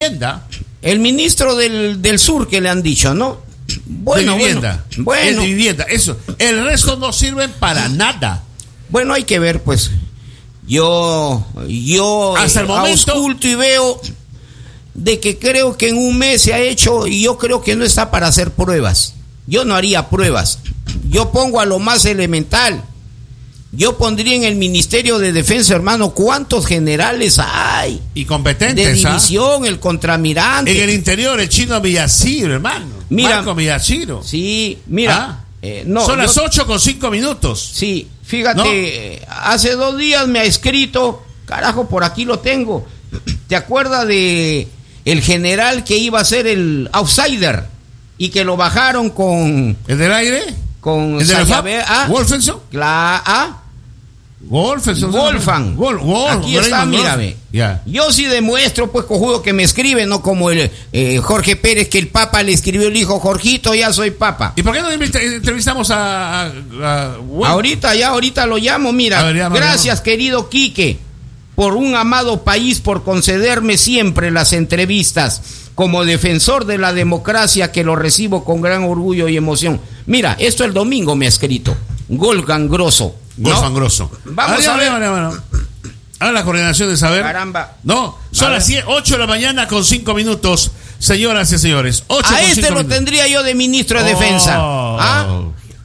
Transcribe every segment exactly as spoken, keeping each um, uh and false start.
vivienda. El ministro del, del sur que le han dicho, ¿no? Bueno, de vivienda. bueno, bueno. Es de vivienda, eso. El resto no sirven para nada. Bueno, hay que ver, pues. Yo, yo hasta el momento ausculto y veo de que creo que en un mes se ha hecho y yo creo que no está para hacer pruebas. Yo no haría pruebas. Yo pongo a lo más elemental. Yo pondría en el Ministerio de Defensa, hermano, ¿cuántos generales hay? Y competentes, de división, ¿ah? El contramirante. En el interior, el chino Villaciro, hermano. Mira, Marco Villaciro. Sí, mira. ¿Ah? Eh, no, Son yo, las ocho con cinco minutos. Sí, fíjate, ¿no? eh, hace dos días me ha escrito, carajo, por aquí lo tengo. ¿Te acuerdas de el general que iba a ser el outsider y que lo bajaron con... ¿El del aire? Con ¿El de la ¿Ah? ¿Wolfenson? La, ¿ah? Wolfenson. Wolfgang. Wolf, Wolf, Aquí está, mírame. Yeah. Yo sí demuestro, pues, cojudo, que me escribe, no como el eh, Jorge Pérez, que el Papa le escribió, el hijo, Jorgito, ya soy Papa. ¿Y por qué no entrevistamos a... a, a ahorita, ya, ahorita lo llamo, mira. Ver, llama, gracias, llama. Querido Quique, por un amado país, por concederme siempre las entrevistas. Como defensor de la democracia, que lo recibo con gran orgullo y emoción. Mira, esto el domingo me ha escrito. Wolfgang Grosso. ¿No? Wolfgang Grosso. Vamos ah, a ver. Vale, vale, vale. Ahora la coordinación de saber. Caramba. No, son las ocho de la mañana con cinco minutos, señoras y señores. ocho a este lo minutos. Tendría yo de ministro de oh, Defensa. ¿Ah?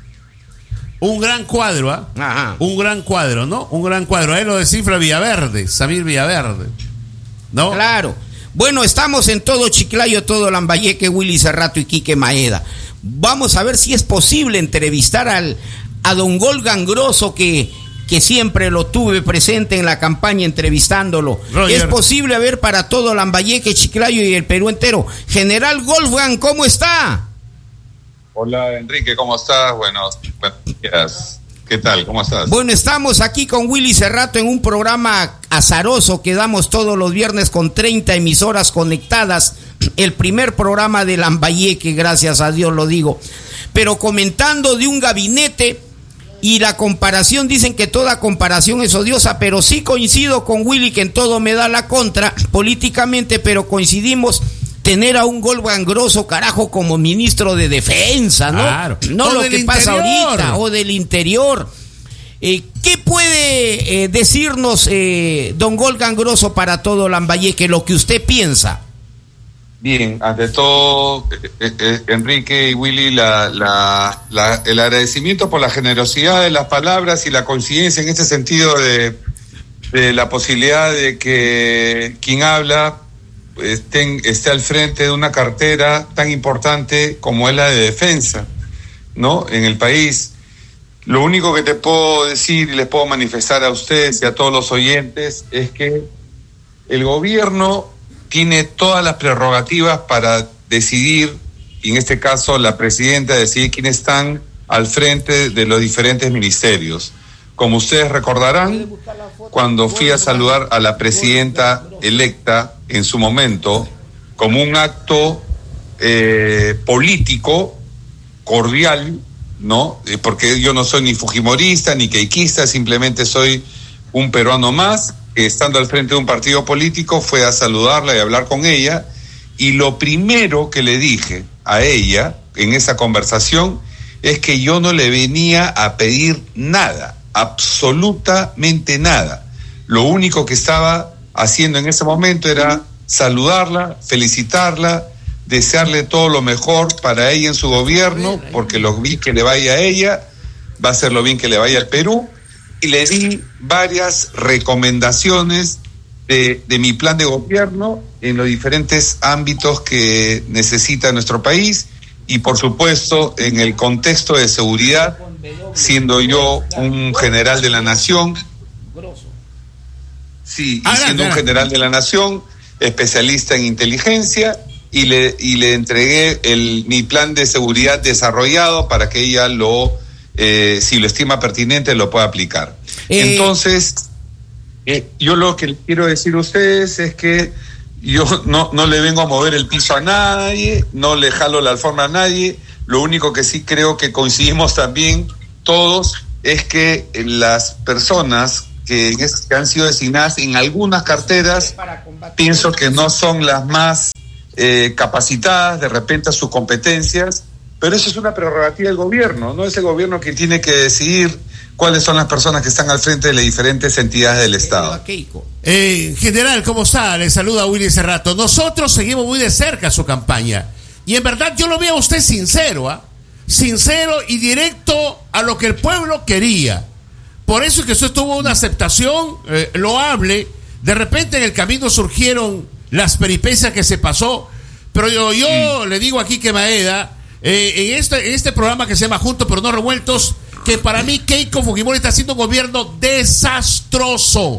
Un gran cuadro, ¿ah? Ajá. Un gran cuadro, ¿no? Un gran cuadro. Ahí lo descifra Villaverde, Samir Villaverde. ¿No? Claro. Bueno, estamos en todo Chiclayo, todo Lambayeque, Willy Cerrato y Quique Maeda. Vamos a ver si es posible entrevistar al, a don Wolfgang Grosso, que, que siempre lo tuve presente en la campaña entrevistándolo. Roger. Es posible, a ver, para todo Lambayeque, Chiclayo y el Perú entero. General Wolfgang, ¿cómo está? Hola, Enrique, ¿cómo estás? Buenos, buenos días. ¿Qué tal? ¿Cómo estás? Bueno, estamos aquí con Willy Cerrato en un programa azaroso que damos todos los viernes con treinta emisoras conectadas. El primer programa de Lambayeque, gracias a Dios lo digo. Pero comentando de un gabinete y la comparación, dicen que toda comparación es odiosa, pero sí coincido con Willy que en todo me da la contra políticamente, pero coincidimos. Tener a un Wolfgang Grosso, carajo, como ministro de Defensa, ¿no? Claro. No o lo que pasa interior. ahorita, o del interior. Eh, ¿Qué puede eh, decirnos eh, don Wolfgang Grosso para todo Lambayeque, lo que usted piensa? Bien, ante todo, eh, eh, Enrique y Willy, la, la, la, el agradecimiento por la generosidad de las palabras y la coincidencia en este sentido de, de la posibilidad de que quien habla Esté, esté al frente de una cartera tan importante como es la de defensa, ¿no? En el país. Lo único que te puedo decir y les puedo manifestar a ustedes y a todos los oyentes es que el gobierno tiene todas las prerrogativas para decidir, y en este caso la presidenta decidir quiénes están al frente de los diferentes ministerios. Como ustedes recordarán, cuando fui a saludar a la presidenta electa en su momento, como un acto eh, político, cordial, ¿no? Eh, porque yo no soy ni fujimorista ni queiquista, simplemente soy un peruano más, que estando al frente de un partido político fue a saludarla y a hablar con ella, y lo primero que le dije a ella en esa conversación es que yo no le venía a pedir nada, absolutamente nada. Lo único que estaba haciendo en ese momento era saludarla, felicitarla, desearle todo lo mejor para ella en su gobierno, porque lo bien que le vaya a ella va a ser lo bien que le vaya al Perú, y le di varias recomendaciones de, de mi plan de gobierno en los diferentes ámbitos que necesita nuestro país, y por supuesto en el contexto de seguridad, siendo yo un general de la nación, sí, y siendo un general de la nación, especialista en inteligencia, y le y le entregué el mi plan de seguridad desarrollado para que ella lo, eh, si lo estima pertinente, lo pueda aplicar. Eh... Entonces, eh, yo lo que quiero decir a ustedes es que yo no, no le vengo a mover el piso a nadie, no le jalo la alfombra a nadie. Lo único que sí creo que coincidimos también todos es que las personas que, en es, que han sido designadas en algunas carteras, pienso que no son las más eh, capacitadas, de repente a sus competencias, pero eso es una prerrogativa del gobierno, no es el gobierno quien tiene que decidir cuáles son las personas que están al frente de las diferentes entidades del Estado. Eh, general, ¿cómo está? Le saluda Willy Cerrato. Nosotros seguimos muy de cerca su campaña. Y en verdad yo lo veo a usted sincero, ¿ah? ¿eh? Sincero y directo a lo que el pueblo quería. Por eso es que usted tuvo una aceptación eh, loable. De repente en el camino surgieron las peripecias que se pasó. Pero yo, yo le digo aquí que Maeda, eh, en, este, en este programa que se llama Juntos pero no Revueltos, que para mí Keiko Fujimori está haciendo un gobierno desastroso,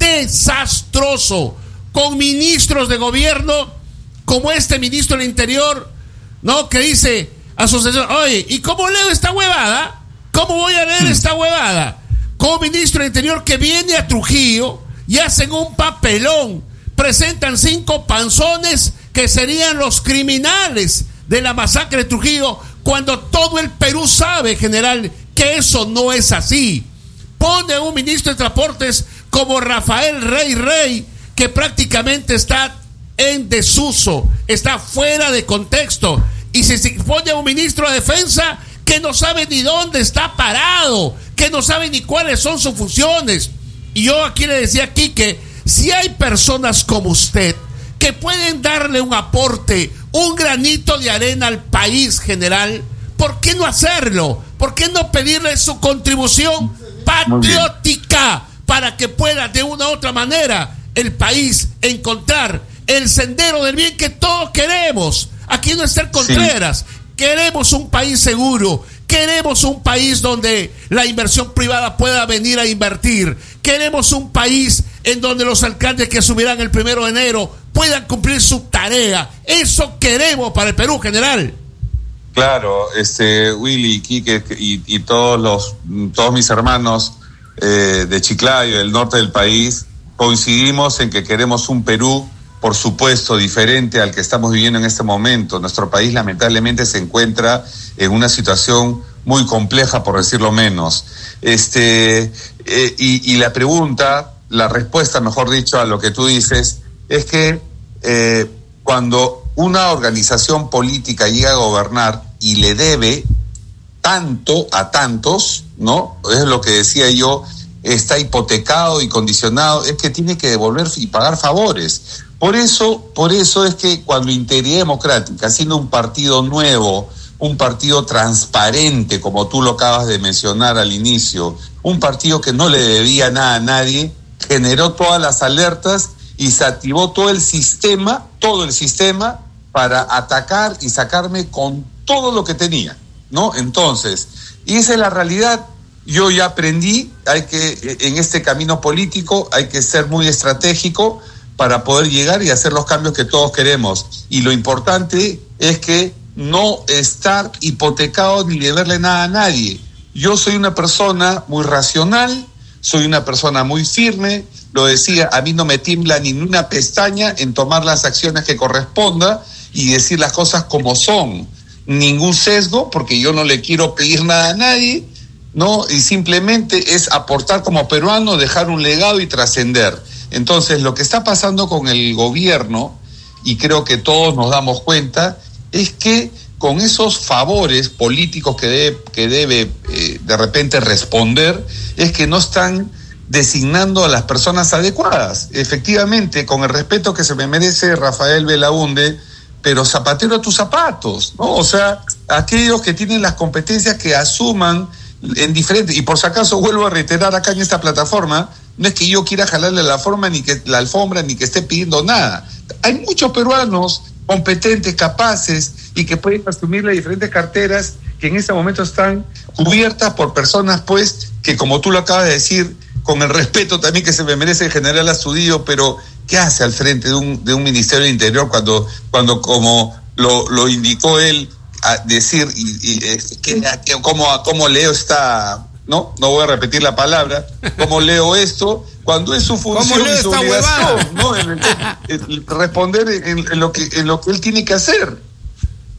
desastroso, con ministros de gobierno como este ministro del Interior, ¿no? Que dice a su asesor, oye, ¿y cómo leo esta huevada? ¿Cómo voy a leer esta huevada? Con ministro del Interior que viene a Trujillo y hacen un papelón, presentan cinco panzones que serían los criminales de la masacre de Trujillo, cuando todo el Perú sabe, general, que eso no es así. Pone a un ministro de Transportes como Rafael Rey Rey, que prácticamente está en desuso, está fuera de contexto, y se pone a un ministro de Defensa que no sabe ni dónde está parado, que no sabe ni cuáles son sus funciones. Y yo aquí le decía aquí que si hay personas como usted que pueden darle un aporte, un granito de arena al país, general, ¿por qué no hacerlo? ¿Por qué no pedirle su contribución patriótica para que pueda de una u otra manera el país encontrar el sendero del bien que todos queremos? Aquí no es ser Contreras. Sí. Queremos un país seguro, queremos un país donde la inversión privada pueda venir a invertir, queremos un país en donde los alcaldes que subirán el primero de enero puedan cumplir su tarea. Eso queremos para el Perú, general. Claro, este Willy, Quique y, y todos los todos mis hermanos eh, de Chiclayo, del norte del país, coincidimos en que queremos un Perú, por supuesto, diferente al que estamos viviendo en este momento. Nuestro país lamentablemente se encuentra en una situación muy compleja, por decirlo menos. Este eh, y, y la pregunta, la respuesta, mejor dicho, a lo que tú dices, es que eh, cuando una organización política llega a gobernar y le debe tanto a tantos, ¿no? Es lo que decía yo, está hipotecado y condicionado, es que tiene que devolver y pagar favores. Por eso, por eso es que cuando Integridad Democrática, siendo un partido nuevo, un partido transparente, como tú lo acabas de mencionar al inicio, un partido que no le debía nada a nadie, generó todas las alertas y se activó todo el sistema, todo el sistema para atacar y sacarme con todo lo que tenía, ¿no? Entonces, y esa es la realidad. Yo ya aprendí, hay que, en este camino político, hay que ser muy estratégico para poder llegar y hacer los cambios que todos queremos. Y lo importante es que no estar hipotecado ni deberle nada a nadie. Yo soy una persona muy racional, soy una persona muy firme, lo decía, a mí no me tiembla ni una pestaña en tomar las acciones que corresponda y decir las cosas como son. Ningún sesgo, porque yo no le quiero pedir nada a nadie, ¿no? Y simplemente es aportar como peruano, dejar un legado y trascender. Entonces, lo que está pasando con el gobierno, y creo que todos nos damos cuenta, es que con esos favores políticos que debe, que debe eh, de repente responder, es que no están designando a las personas adecuadas. Efectivamente, con el respeto que se me merece Rafael Belaunde, pero zapatero a tus zapatos, ¿no? O sea, aquellos que tienen las competencias que asuman en diferentes, y por si acaso vuelvo a reiterar acá en esta plataforma, no es que yo quiera jalarle la forma ni que la alfombra ni que esté pidiendo nada. Hay muchos peruanos competentes, capaces y que pueden asumir las diferentes carteras que en este momento están cubiertas por personas, pues, que como tú lo acabas de decir, con el respeto también que se me merece el general Astudillo, pero ¿qué hace al frente de un de un Ministerio del Interior cuando cuando como lo lo indicó él a decir y, y que, que cómo cómo leo esta no no voy a repetir la palabra cómo leo esto cuando es su función y su obligación, ¿no? En, en, en responder en, en lo que en lo que él tiene que hacer.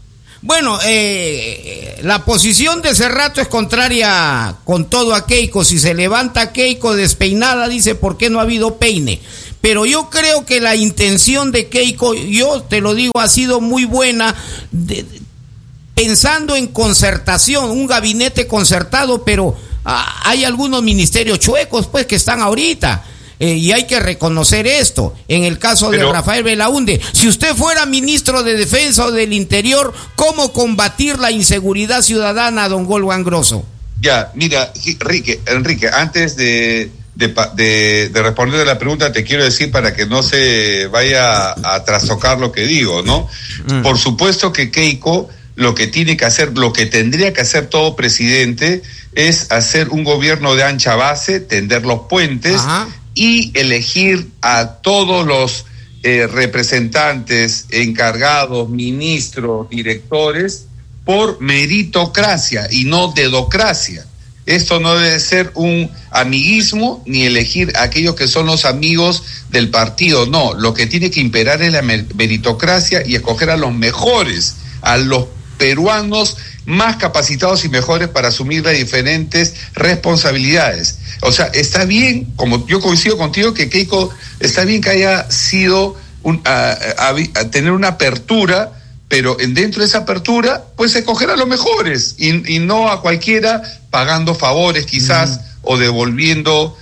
Bueno, eh, la posición de Cerrato es contraria con todo a Keiko. Si se levanta Keiko despeinada, dice, ¿por qué no ha habido peine? Pero yo creo que la intención de Keiko, yo te lo digo, ha sido muy buena, de, pensando en concertación, un gabinete concertado, pero ah, hay algunos ministerios chuecos, pues, que están ahorita. Eh, y hay que reconocer esto. En el caso Pero, de Rafael Belaúnde, si usted fuera ministro de Defensa o del Interior, ¿cómo combatir la inseguridad ciudadana, don Golwan Grosso? Ya, mira, Enrique, Enrique, antes de, de, de, de responder a la pregunta, te quiero decir para que no se vaya a, a trastocar lo que digo, ¿no? Mm. Por supuesto que Keiko lo que tiene que hacer, lo que tendría que hacer todo presidente es hacer un gobierno de ancha base, tender los puentes. Ajá. Y elegir a todos los eh, representantes, encargados, ministros, directores, por meritocracia y no dedocracia. Esto no debe ser un amiguismo ni elegir a aquellos que son los amigos del partido, no. Lo que tiene que imperar es la meritocracia y escoger a los mejores, a los peruanos más capacitados y mejores para asumir las diferentes responsabilidades. O sea, está bien, como yo coincido contigo, que Keiko, está bien que haya sido, un, a, a, a tener una apertura, pero dentro de esa apertura, pues escoger a los mejores y, y no a cualquiera pagando favores quizás, mm. o devolviendo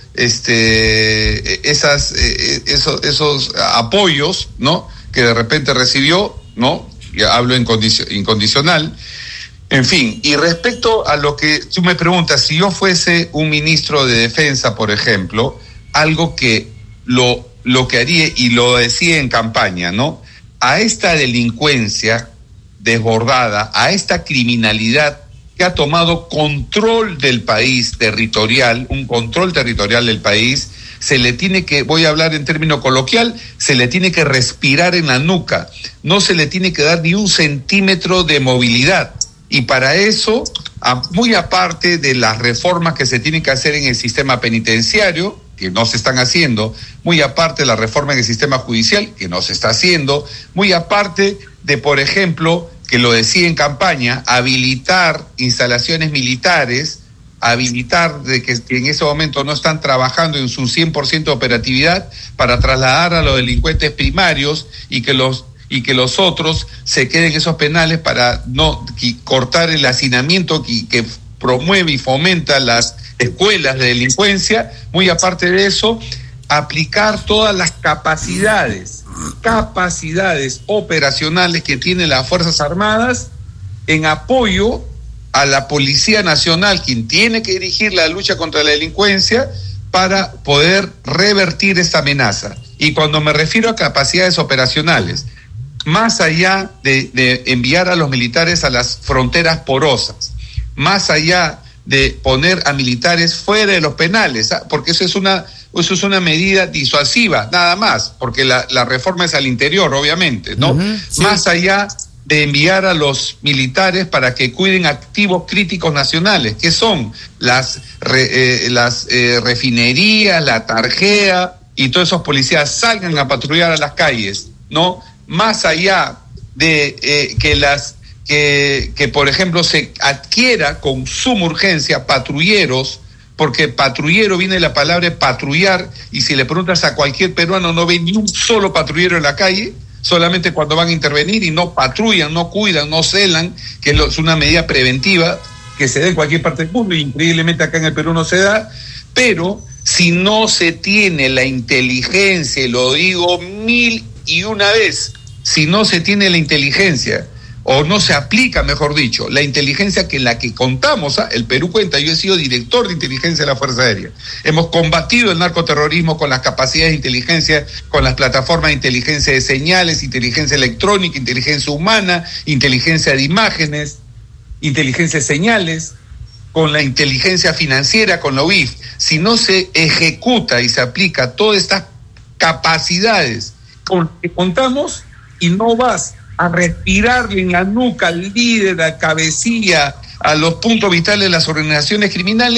este esas eh, esos, esos apoyos, ¿no? Que de repente recibió, ¿no? Ya hablo en condicio, incondicional. En fin, y respecto a lo que tú me preguntas, si yo fuese un ministro de Defensa, por ejemplo, algo que lo, lo que haría, y lo decía en campaña, ¿no? A esta delincuencia desbordada, a esta criminalidad que ha tomado control del país territorial, un control territorial del país, se le tiene que, voy a hablar en término coloquial, se le tiene que respirar en la nuca, no se le tiene que dar ni un centímetro de movilidad. Y para eso, muy aparte de las reformas que se tienen que hacer en el sistema penitenciario, que no se están haciendo, muy aparte de la reforma en el sistema judicial, que no se está haciendo, muy aparte de, por ejemplo, que lo decía en campaña, habilitar instalaciones militares, habilitar de que, que en ese momento no están trabajando en su cien por ciento de operatividad para trasladar a los delincuentes primarios y que los y que los otros se queden esos penales para no que, cortar el hacinamiento que, que promueve y fomenta las escuelas de delincuencia. Muy aparte de eso, aplicar todas las capacidades, capacidades operacionales que tienen las Fuerzas Armadas en apoyo a la Policía Nacional, quien tiene que dirigir la lucha contra la delincuencia para poder revertir esta amenaza. Y cuando me refiero a capacidades operacionales, más allá de, de enviar a los militares a las fronteras porosas, más allá de poner a militares fuera de los penales, ¿ah? Porque eso es una eso es una medida disuasiva, nada más, porque la, la reforma es al interior, obviamente, ¿no? Uh-huh, sí. Más allá de enviar a los militares para que cuiden activos críticos nacionales, que son las, re, eh, las eh, refinerías, la Tarjea, y todos esos policías salgan a patrullar a las calles, ¿no? Más allá de eh, que las que, que por ejemplo se adquiera con suma urgencia patrulleros, porque patrullero viene de la palabra patrullar, y si le preguntas a cualquier peruano no ve ni un solo patrullero en la calle, solamente cuando van a intervenir, y no patrullan, no cuidan, no celan, que es una medida preventiva que se da en cualquier parte del mundo, y increíblemente acá en el Perú no se da. Pero si no se tiene la inteligencia, y lo digo mil y una vez, si no se tiene la inteligencia, o no se aplica, mejor dicho, la inteligencia que la que contamos, ¿ah? El Perú cuenta, yo he sido director de inteligencia de la Fuerza Aérea, hemos combatido el narcoterrorismo con las capacidades de inteligencia, con las plataformas de inteligencia de señales, inteligencia electrónica, inteligencia humana, inteligencia de imágenes, inteligencia de señales, con la inteligencia financiera, con la U I F. Si no se ejecuta y se aplica todas estas capacidades con que contamos, y no vas a respirarle en la nuca al líder, a la cabecilla, a los puntos vitales de las organizaciones criminales,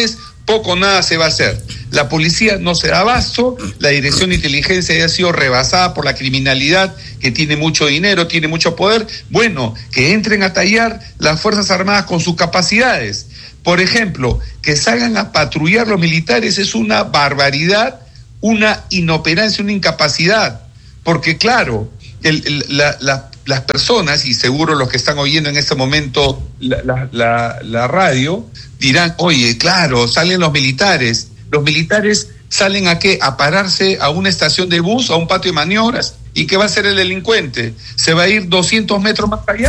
poco o nada se va a hacer. La policía no se da abasto, la dirección de inteligencia ya ha sido rebasada por la criminalidad que tiene mucho dinero, tiene mucho poder. Bueno, que entren a tallar las Fuerzas Armadas con sus capacidades. Por ejemplo, que salgan a patrullar los militares es una barbaridad, una inoperancia, una incapacidad. Porque claro, el, el, la, la, las personas, y seguro los que están oyendo en este momento la, la, la, la radio, dirán, oye, claro, salen los militares. Los militares salen a qué? A pararse a una estación de bus, a un patio de maniobras. ¿Y qué va a hacer el delincuente? Se va a ir doscientos metros más allá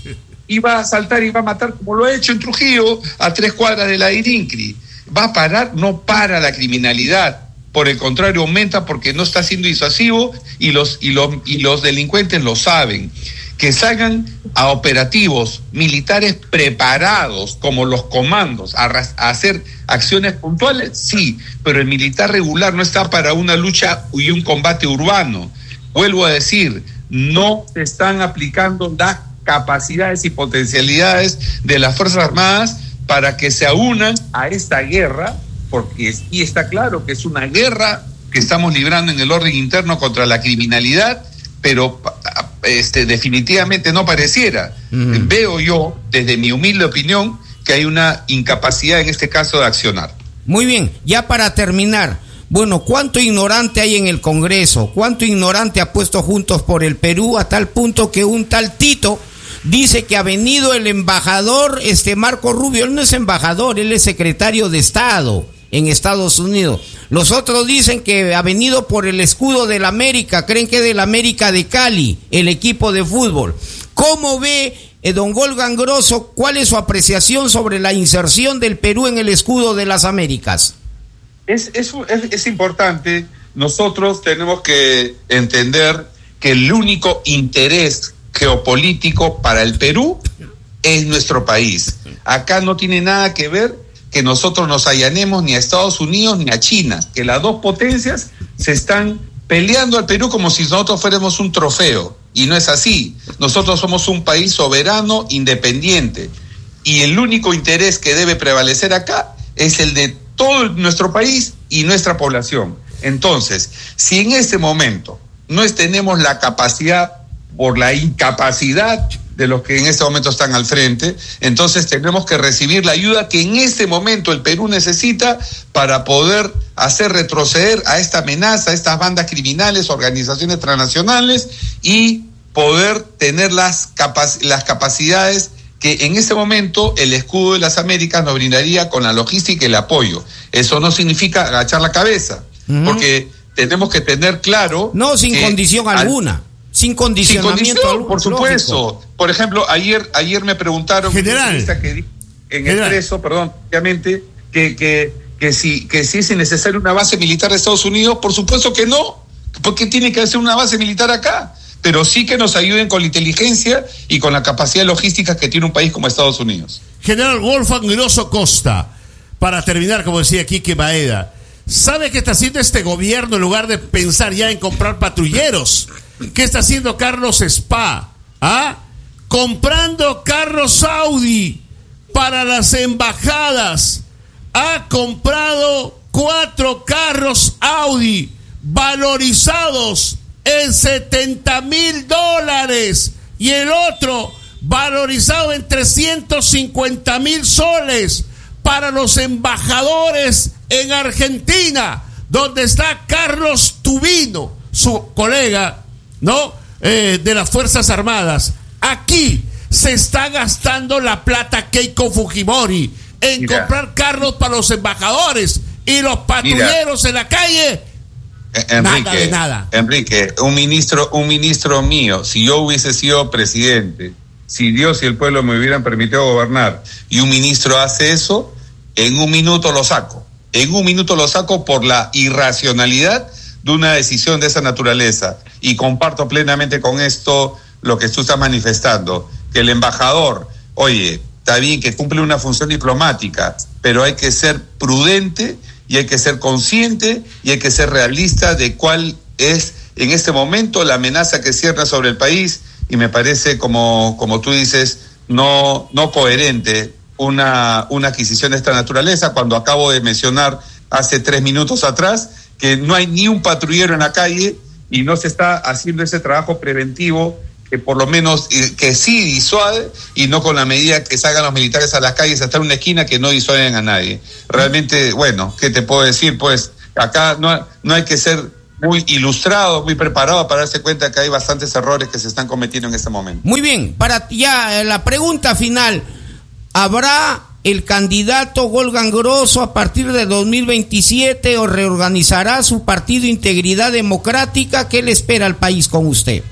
y va a asaltar y va a matar, como lo ha hecho en Trujillo, a tres cuadras de la Irincri. ¿Va a parar? No para la criminalidad. Por el contrario, aumenta porque no está siendo disuasivo y los, y los, y los delincuentes lo saben. Que salgan a operativos militares preparados, como los comandos, a, a hacer acciones puntuales, sí, pero el militar regular no está para una lucha y un combate urbano. Vuelvo a decir, no se están aplicando las capacidades y potencialidades de las Fuerzas Armadas para que se aunan a esta guerra, porque sí está claro que es una guerra que estamos librando en el orden interno contra la criminalidad, pero este definitivamente no pareciera. Mm. Veo yo, desde mi humilde opinión, que hay una incapacidad en este caso de accionar. Muy bien, ya para terminar, bueno, ¿cuánto ignorante hay en el Congreso? ¿Cuánto ignorante ha puesto Juntos por el Perú a tal punto que un tal Tito dice que ha venido el embajador este Marco Rubio? Él no es embajador, él es secretario de Estado en Estados Unidos. Los otros dicen que ha venido por el escudo del América, creen que es del América de Cali, el equipo de fútbol. ¿Cómo ve eh, don Wolfgang Grosso, cuál es su apreciación sobre la inserción del Perú en el escudo de las Américas? Es, es, es, es importante, nosotros tenemos que entender que el único interés geopolítico para el Perú es nuestro país. Acá no tiene nada que ver que nosotros nos allanemos ni a Estados Unidos ni a China, que las dos potencias se están peleando al Perú como si nosotros fuéramos un trofeo, y no es así. Nosotros somos un país soberano, independiente, y el único interés que debe prevalecer acá es el de todo nuestro país y nuestra población. Entonces, si en este momento no tenemos la capacidad por la incapacidad de los que en este momento están al frente, entonces tenemos que recibir la ayuda que en este momento el Perú necesita para poder hacer retroceder a esta amenaza, a estas bandas criminales, organizaciones transnacionales, y poder tener las, capac- las capacidades que en este momento el escudo de las Américas nos brindaría con la logística y el apoyo. Eso no significa agachar la cabeza, uh-huh. porque tenemos que tener claro... No, sin condición al- alguna. Sin condicionamiento. Sin condición, por supuesto. Lógico. Por ejemplo, ayer ayer me preguntaron General. Que en Expreso, perdón, obviamente, que, que, que, si, que si es necesaria una base militar de Estados Unidos, por supuesto que no. ¿Por qué tiene que hacer una base militar acá? Pero sí que nos ayuden con la inteligencia y con la capacidad logística que tiene un país como Estados Unidos. General Wolfgang Grosso Costa, para terminar, como decía Quique Baeda, ¿sabe qué está haciendo este gobierno en lugar de pensar ya en comprar patrulleros? ¿Qué está haciendo Carlos Spa? ¿Ah? Comprando carros Audi para las embajadas. Ha comprado cuatro carros Audi valorizados en setenta mil dólares y el otro valorizado en trescientos cincuenta mil soles para los embajadores en Argentina, donde está Carlos Tubino, su colega, ¿no? Eh, de las Fuerzas Armadas. Aquí se está gastando la plata Keiko Fujimori en Mira. comprar carros para los embajadores y los patrulleros Mira. en la calle. Enrique, nada de nada. Enrique, un ministro, un ministro mío, si yo hubiese sido presidente, si Dios y el pueblo me hubieran permitido gobernar, y un ministro hace eso, en un minuto lo saco. En un minuto lo saco por la irracionalidad de una decisión de esa naturaleza. Y comparto plenamente con esto lo que tú estás manifestando, que el embajador, oye, está bien que cumple una función diplomática, pero hay que ser prudente y hay que ser consciente y hay que ser realista de cuál es en este momento la amenaza que cierra sobre el país, y me parece, como, como tú dices, no, no coherente una, una adquisición de esta naturaleza, cuando acabo de mencionar hace tres minutos atrás que no hay ni un patrullero en la calle y no se está haciendo ese trabajo preventivo que por lo menos eh, que sí disuade, y no con la medida que salgan los militares a las calles hasta una esquina que no disuaden a nadie. Realmente, bueno, ¿qué te puedo decir? Pues acá no, no hay que ser muy ilustrado, muy preparado para darse cuenta que hay bastantes errores que se están cometiendo en este momento. Muy bien, para ya la pregunta final, ¿habrá el candidato Wolfgang Grosso a partir de dos mil veintisiete o reorganizará su partido Integridad Democrática? ¿Qué le espera al país con usted?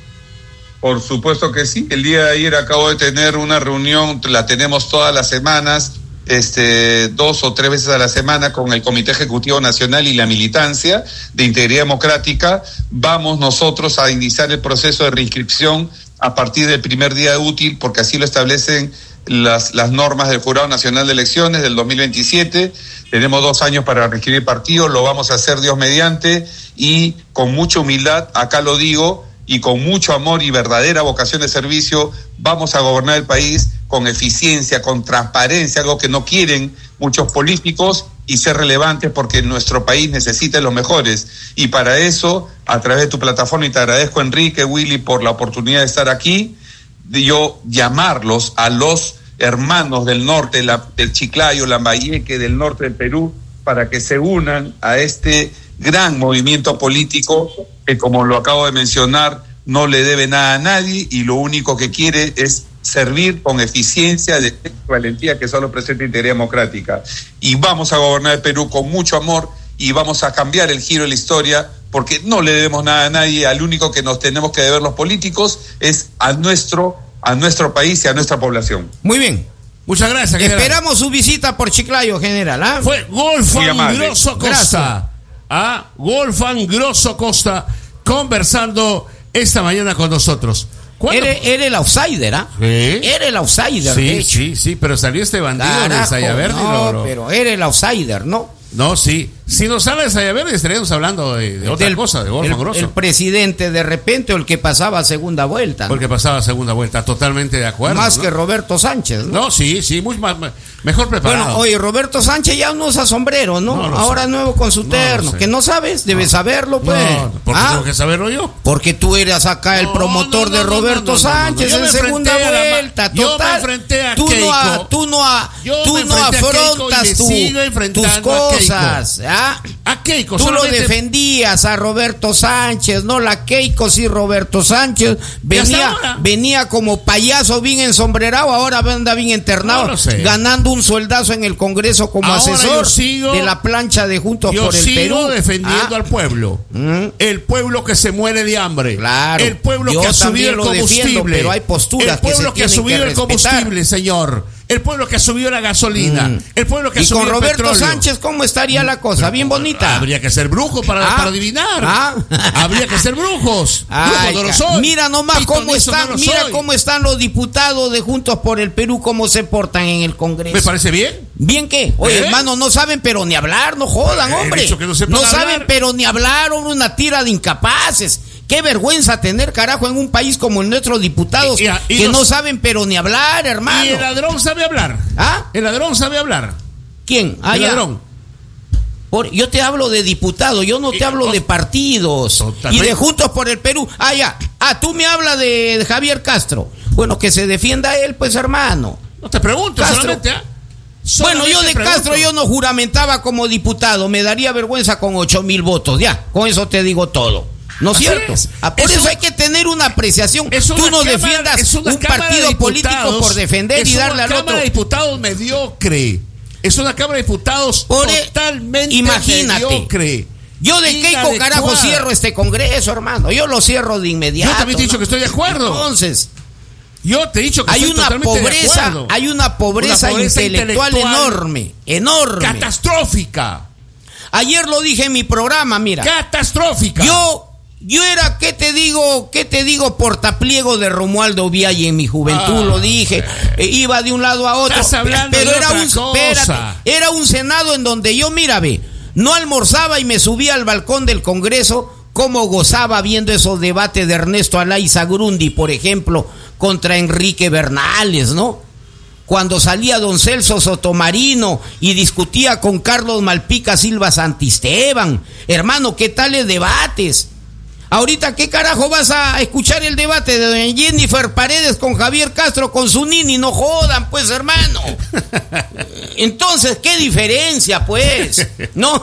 Por supuesto que sí. El día de ayer acabo de tener una reunión, la tenemos todas las semanas, este, dos o tres veces a la semana con el Comité Ejecutivo Nacional y la militancia de Integridad Democrática. Vamos nosotros a iniciar el proceso de reinscripción a partir del primer día útil, porque así lo establecen las, las normas del Jurado Nacional de Elecciones del dos mil veintisiete. Tenemos dos años para reinscribir partido, lo vamos a hacer Dios mediante, y con mucha humildad, acá lo digo, y con mucho amor y verdadera vocación de servicio, vamos a gobernar el país con eficiencia, con transparencia, algo que no quieren muchos políticos, y ser relevantes porque nuestro país necesita los mejores. Y para eso, a través de tu plataforma, y te agradezco, Enrique, Willy, por la oportunidad de estar aquí, de yo llamarlos a los hermanos del norte, la, del Chiclayo, Lambayeque, del norte del Perú, para que se unan a este gran movimiento político que, como lo acabo de mencionar, no le debe nada a nadie y lo único que quiere es servir con eficiencia, de valentía, que solo presenta Integridad Democrática. Y vamos a gobernar el Perú con mucho amor y vamos a cambiar el giro de la historia, porque no le debemos nada a nadie. Al único que nos tenemos que deber los políticos es a nuestro, a nuestro país y a nuestra población. Muy bien. Muchas gracias, general. Esperamos su visita por Chiclayo, general. ¿Ah? Fue Wolfgang Grosso Costa. A Wolfgang Grosso Costa conversando esta mañana con nosotros. Era, era el outsider, ¿ah? ¿Eh? Era el outsider. Sí, sí, sí, pero salió este bandido Carajo, de Sayaverde. No, lo, lo... pero era el outsider, ¿no? No, sí. Si nos habla de Sayaverde estaríamos hablando de, de otra Del, cosa, de Wolfgang el, Grosso. el presidente de repente, o el que pasaba a segunda vuelta, ¿no? O el que pasaba a segunda vuelta, totalmente de acuerdo. Más ¿no? que Roberto Sánchez, ¿no? No, sí, sí, muy más, mejor preparado. Bueno, oye, Roberto Sánchez ya no usa sombrero, ¿no? no Ahora sé. nuevo con su No terno. sé. Que no sabes, debes no. saberlo, pues. No, porque ¿Ah? tengo que saberlo yo. Porque tú eras acá el No, promotor no, no, de no, Roberto no, no, no, Sánchez no, no. en Yo me segunda enfrenté a la- vuelta. yo me Total, enfrenté a tú no, Keiko. a, tú no, a, Yo tú me no enfrenté a Keiko y afrontas me tu- sigo tus enfrentando a Keiko. cosas. ¿Ah? A Keiko, Tú lo solamente- defendías a Roberto Sánchez, no la Keiko, sí, Roberto Sánchez venía, ahora? venía como payaso bien ensombrerado, ahora anda bien internado, No lo sé. ganando un sueldazo en el Congreso como Ahora asesor yo sigo- de la plancha de Juntos Yo por el sigo Perú. defendiendo Ah, al pueblo. Mm. El pueblo que se muere de hambre. Claro. El pueblo Yo que ha subido también el lo combustible. defiendo, pero hay posturas El pueblo que que, se ha subido tienen el que respetar. combustible, señor. El pueblo que ha subido la gasolina. Mm. El pueblo que ha Y subido con el Roberto petróleo. Sánchez, ¿cómo estaría la cosa? Bien bonita. Habría que ser brujo para, Ah. para adivinar. Ah. Habría que ser brujos. Ay, Brujos no lo ca- soy. mira nomás cómo Pitonizo están, no lo mira soy. cómo están los diputados de Juntos por el Perú, cómo se portan en el Congreso. ¿Me parece bien? ¿Bien qué? Oye, ¿Eh? hermano, no saben pero ni hablar, no jodan, He hombre. dicho que no sepan no hablar. saben pero ni hablar, hombre, una tira de incapaces. Qué vergüenza tener, carajo, en un país como el nuestro diputados Y- y- y que los- no saben pero ni hablar, hermano. Y el ladrón sabe hablar. ¿Ah? El ladrón sabe hablar. ¿Quién? Ah, El ya. ladrón. Por- yo te hablo de diputados, yo no te Y- hablo de partidos. Totalmente. Y de Juntos por el Perú. Ah, ya. Ah, tú me hablas de, de Javier Castro. Bueno, que se defienda él, pues, hermano. No te pregunto, Castro. solamente. ¿ah? Bueno, yo Solamente de pregunto. Castro yo no juramentaba como diputado. Me daría vergüenza con ocho mil votos. Ya, con eso te digo todo. ¿No es Así cierto? es. Ah, por Es eso un- hay que tener una apreciación. Es una Tú no cámara- defiendas es una un cámara partido de político diputados, por defender y es darle una al cámara otro. de diputados mediocre. Es una cámara de diputados Por e- totalmente imagínate. mediocre. Yo de Keiko, Inadecuada. carajo, cierro este congreso, hermano. Yo lo cierro de inmediato. Yo también te he dicho ¿no? que estoy de acuerdo. Entonces, Yo te he dicho que hay estoy una totalmente de pobreza, acuerdo. hay una pobreza, Una pobreza intelectual, intelectual enorme, enorme. Catastrófica. Ayer lo dije en mi programa, mira. Catastrófica. Yo Yo era, ¿qué te digo? ¿Qué te digo? Portapliego de Romualdo Vialla en mi juventud, Ah, lo dije. Eh, iba de un lado a otro. Estás hablando pero de era otra un, cosa. espérate, era un Senado en donde yo, mira, ve, no almorzaba y me subía al balcón del Congreso, como gozaba viendo esos debates de Ernesto Alaiza Grundi, por ejemplo, contra Enrique Bernales, ¿no? cuando salía don Celso Sotomarino y discutía con Carlos Malpica Silva Santisteban. Hermano, ¿qué tales debates? Ahorita, ¿qué carajo vas a escuchar el debate de doña Jennifer Paredes con Javier Castro con su nini? No jodan, pues, hermano. Entonces, ¿qué diferencia, pues? ¿No?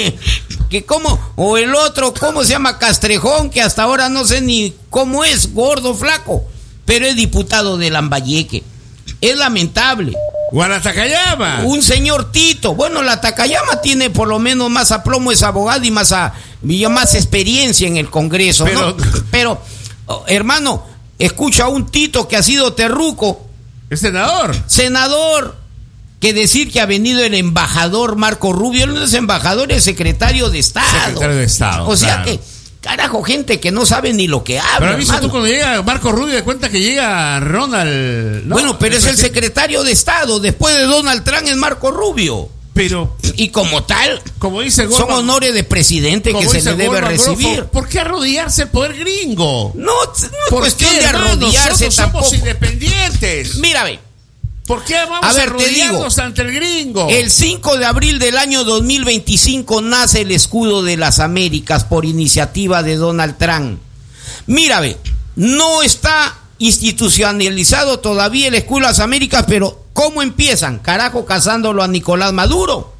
Que cómo, o el otro, ¿cómo se llama? Castrejón, que hasta ahora no sé ni cómo es, gordo, flaco, pero es diputado de Lambayeque. Es lamentable. O a la Takayama. Un señor Tito. Bueno, la Takayama tiene por lo menos más aplomo, es abogado y más, a, y más experiencia en el Congreso, pero, ¿no? Pero, oh, hermano, escucha a un Tito que ha sido terruco. ¿Es senador? Senador. Que decir que ha venido el embajador Marco Rubio. Él no es embajador, es secretario de Estado. Secretario de Estado. O sea claro. que... Carajo, gente que no sabe ni lo que habla. Pero avisa hermano. tú cuando llega Marco Rubio de cuenta que llega Ronald. ¿No? Bueno, pero el es el presidente. secretario de Estado. Después de Donald Trump es Marco Rubio. Pero. Y como tal, como dice son Gorman, honores de presidente que se le debe Gorman, recibir. Grofo, ¿por qué arrodillarse el poder gringo? No, no es ¿Por cuestión qué, de hermano? arrodillarse Nosotros tampoco. somos independientes. Mira, ve. ¿Por qué vamos A a, ver, arrodillarnos te digo, ante el gringo? El cinco de abril del año dos mil veinticinco nace el escudo de las Américas por iniciativa de Donald Trump. Mira, ve, no está institucionalizado todavía el escudo de las Américas, pero ¿cómo empiezan? Carajo, cazándolo a Nicolás Maduro.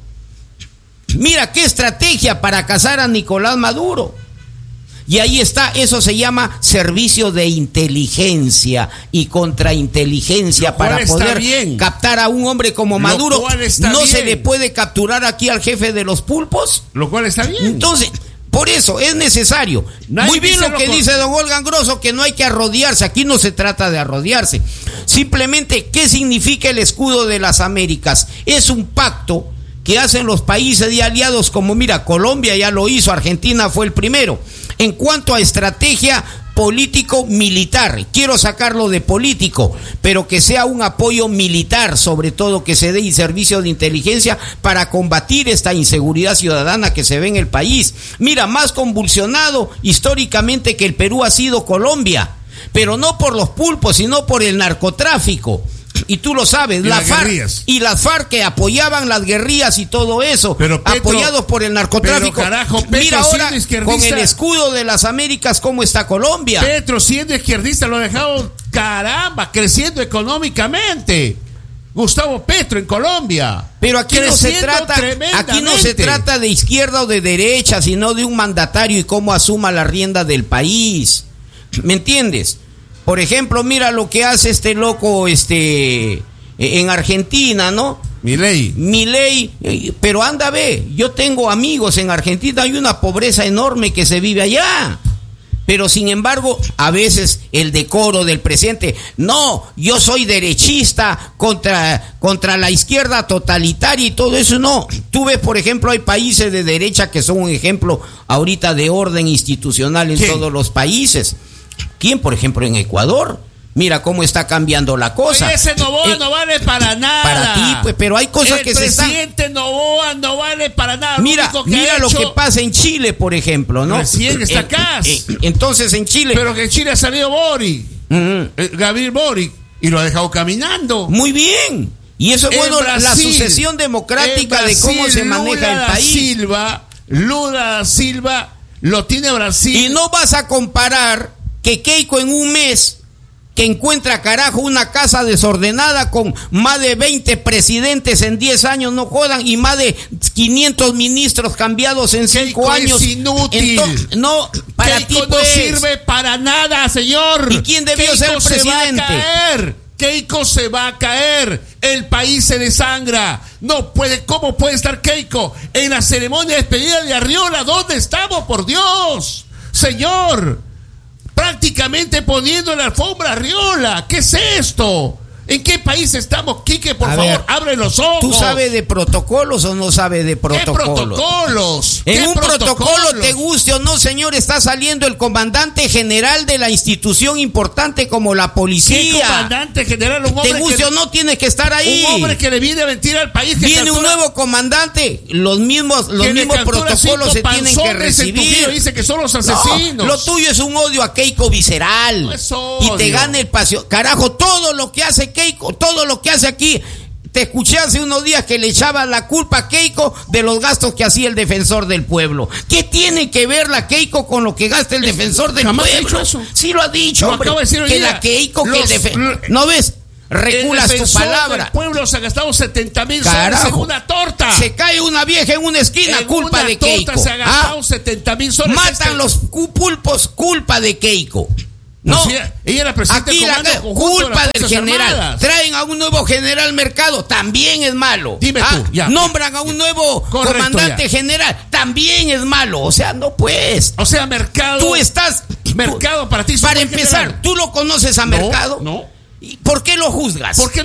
Mira qué estrategia para cazar a Nicolás Maduro. Y ahí está, eso se llama servicio de inteligencia y contrainteligencia para poder bien. captar a un hombre como Maduro. ¿No bien. se le puede capturar aquí al jefe de los pulpos? Lo cual está bien. Entonces, por eso es necesario. Nadie Muy bien lo que con... dice don Olgan Grosso, que no hay que arrodillarse. Aquí no se trata de arrodillarse. Simplemente, ¿qué significa el escudo de las Américas? Es un pacto que hacen los países y aliados como, mira, Colombia ya lo hizo, Argentina fue el primero. En cuanto a estrategia político-militar, quiero sacarlo de político, pero que sea un apoyo militar, sobre todo que se dé y servicio de inteligencia para combatir esta inseguridad ciudadana que se ve en el país. Mira, más convulsionado históricamente que el Perú ha sido Colombia, pero no por los pulpos, sino por el narcotráfico. Y tú lo sabes, la FARC y las FARC que apoyaban las guerrillas y todo eso, pero Petro, apoyados por el narcotráfico. Pero carajo, Petro, mira ahora con el escudo de las Américas cómo está Colombia. Petro, siendo izquierdista, lo ha dejado, caramba, creciendo económicamente. Gustavo Petro en Colombia. Pero aquí no se trata, aquí no se trata de izquierda o de derecha, sino de un mandatario y cómo asuma la rienda del país. ¿Me entiendes? Por ejemplo, mira lo que hace este loco este en Argentina, ¿no? Milei. Milei, pero anda, ve, yo tengo amigos en Argentina, hay una pobreza enorme que se vive allá. Pero sin embargo, a veces el decoro del presidente, no, yo soy derechista contra, contra la izquierda totalitaria y todo eso, no. Tú ves, por ejemplo, hay países de derecha que son un ejemplo ahorita de orden institucional en ¿Quién? todos los países. ¿Quién, por ejemplo, en Ecuador? Mira cómo está cambiando la cosa. Oye, ese Novoa eh, no vale para nada. Para ti, pues, pero hay cosas el que se están... El presidente Novoa no vale para nada. Mira, lo que mira lo hecho... que pasa en Chile, por ejemplo, ¿no? Recién está eh, acá. Eh, eh, entonces, en Chile... Pero que en Chile ha salido Boric, uh-huh. eh, Gabriel Boric, y lo ha dejado caminando. Muy bien. Y eso es en bueno, Brasil, la sucesión democrática Brasil, de cómo se maneja Lula el país. Silva, Lula da Silva lo tiene Brasil. Y no vas a comparar que Keiko en un mes que encuentra, carajo, una casa desordenada con más de veinte presidentes en diez años, no jodan, y más de quinientos ministros cambiados en cinco años. Es inútil. Entonces, no, para Keiko ti pues, no sirve para nada, señor. ¿Y quién debió Keiko ser el presidente? Se va a caer. Keiko se va a caer. El país se desangra. No puede, ¿cómo puede estar Keiko en la ceremonia de despedida de Arriola? ¿Dónde estamos, por Dios? Señor, prácticamente poniendo la alfombra Arriola. ¿Qué es esto? ¿En qué país estamos, Quique? Por a favor, ver, abre los ojos. ¿Tú sabes de protocolos o no sabes de protocolos? ¿Qué protocolos? En ¿Qué un protocolos? protocolo, te guste o no, señor, está saliendo el comandante general de la institución importante como la policía. ¿Qué comandante general? Un hombre te guste que, o no, tienes que estar ahí. Un hombre que le viene a mentir al país. Que viene captura, un nuevo comandante. Los mismos, los mismos protocolos se tienen que recibir. Dice que son los asesinos. No, lo tuyo es un odio a Keiko visceral. No es y te gana el paseo. Carajo, todo lo que hace Keiko Keiko, todo lo que hace aquí. Te escuché hace unos días que le echaba la culpa a Keiko de los gastos que hacía el defensor del pueblo. ¿Qué tiene que ver la Keiko con lo que gasta el defensor del Jamás pueblo? he dicho eso. Sí lo ha dicho, Lo hombre. acabo de decir hoy que día. la Keiko, que el Los- defensor... ¿No ves? Reculas tu palabra. El pueblo se ha gastado setenta mil soles en Carajo. una torta. Se cae una vieja en una esquina, en culpa una de torta Keiko. se ha gastado ¿Ah? setenta mil soles. Matan Este- los cu- pulpos, culpa de Keiko. No, Pues ella, ella era presidenta aquí del la Comando Conjunto de culpa las del Fuerzas general. Armadas. Traen a un nuevo general Mercado, también es malo. Dime ¿Ah? tú, ya. Nombran a un nuevo Correcto, comandante ya. general, también es malo. O sea, no pues. O sea, Mercado. Tú estás. Mercado para ti es un Para buen empezar, general. ¿tú lo conoces a No, Mercado? no. ¿Y por qué lo juzgas? ¿Por qué